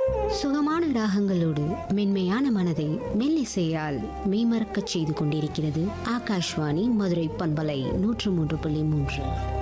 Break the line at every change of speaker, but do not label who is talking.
சுகமான ராகங்களோடு மென்மையான மனதை மெல்லிசையால் மெய்மறக்கச் செய்து கொண்டிருக்கிறது ஆகாஷ்வாணி மதுரை பண்பலை 103.3.